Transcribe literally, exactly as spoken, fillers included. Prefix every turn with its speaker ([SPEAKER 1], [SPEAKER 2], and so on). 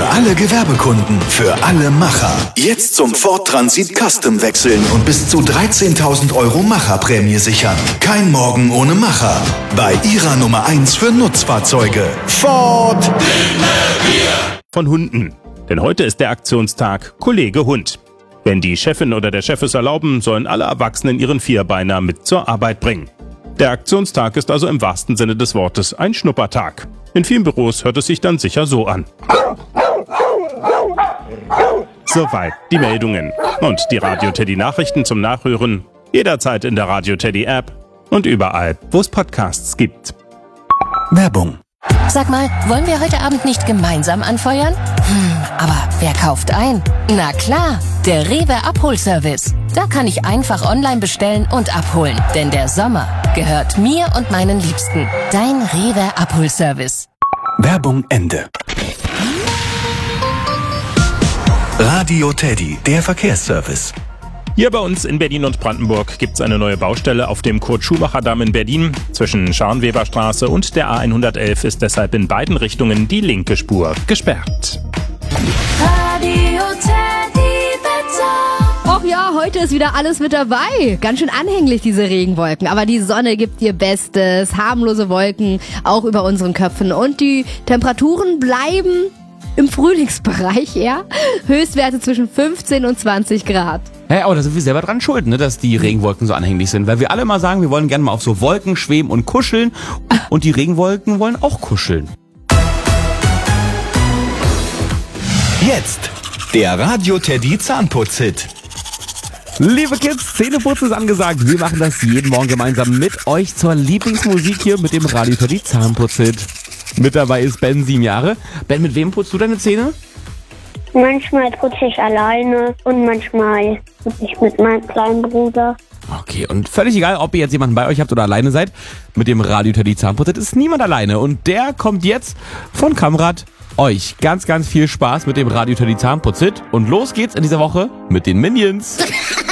[SPEAKER 1] Für alle Gewerbekunden, für alle Macher. Jetzt zum Ford Transit Custom wechseln und bis zu dreizehntausend Euro Macherprämie sichern. Kein Morgen ohne Macher. Bei Ihrer Nummer eins für Nutzfahrzeuge. Ford
[SPEAKER 2] von Hunden. Denn heute ist der Aktionstag Kollege Hund. Wenn die Chefin oder der Chef es erlauben, sollen alle Erwachsenen ihren Vierbeiner mit zur Arbeit bringen. Der Aktionstag ist also im wahrsten Sinne des Wortes ein Schnuppertag. In vielen Büros hört es sich dann sicher so an. Soweit die Meldungen. Und die Radio Teddy Nachrichten zum Nachhören jederzeit in der Radio Teddy App und überall, wo es Podcasts gibt.
[SPEAKER 1] Werbung.
[SPEAKER 3] Sag mal, wollen wir heute Abend nicht gemeinsam anfeuern? Hm, aber wer kauft ein? Na klar, der Rewe Abholservice. Da kann ich einfach online bestellen und abholen. Denn der Sommer gehört mir und meinen Liebsten. Dein Rewe Abholservice.
[SPEAKER 1] Werbung Ende. Radio Teddy, der Verkehrsservice.
[SPEAKER 2] Hier bei uns in Berlin und Brandenburg gibt's eine neue Baustelle auf dem Kurt-Schumacher-Damm in Berlin. Zwischen Scharnweberstraße und der A hundertelf ist deshalb in beiden Richtungen die linke Spur gesperrt.
[SPEAKER 4] Radio Teddy Wetter.
[SPEAKER 5] Och ja, heute ist wieder alles mit dabei. Ganz schön anhänglich, diese Regenwolken. Aber die Sonne gibt ihr Bestes. Harmlose Wolken auch über unseren Köpfen. Und die Temperaturen bleiben im Frühlingsbereich, ja. Höchstwerte zwischen fünfzehn und zwanzig Grad.
[SPEAKER 6] Hey, aber da sind wir selber dran schuld, ne, dass die Regenwolken so anhänglich sind. Weil wir alle mal sagen, wir wollen gerne mal auf so Wolken schweben und kuscheln. Und die Regenwolken wollen auch kuscheln.
[SPEAKER 1] Jetzt der Radio Teddy Zahnputz-Hit.
[SPEAKER 6] Liebe Kids, Zähneputzen ist angesagt. Wir machen das jeden Morgen gemeinsam mit euch zur Lieblingsmusik hier mit dem Radio Teddy Zahnputz-Hit. Mit dabei ist Ben, sieben Jahre. Ben, mit wem putzt du deine Zähne?
[SPEAKER 7] Manchmal putze ich alleine und manchmal putze ich mit meinem kleinen Bruder.
[SPEAKER 6] Okay, und völlig egal, ob ihr jetzt jemanden bei euch habt oder alleine seid, mit dem Radio Teddy Zahnputz ist niemand alleine. Und der kommt jetzt von Kamrat. Euch ganz, ganz viel Spaß mit dem Radio Teddy Zahnputz und los geht's in dieser Woche mit den Minions.